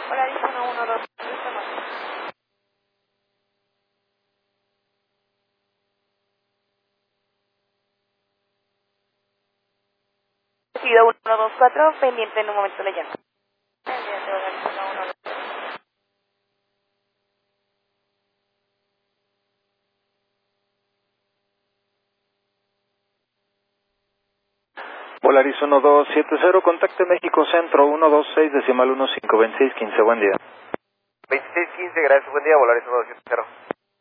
Polaris 112, listo, no. Recibido 124, pendiente en un momento le llamo. Pendiente, Polaris 112. Polaris 1270, contacte México Centro 126 decimal 152615, buen día. 2615, gracias, buen día, Volaris 1270.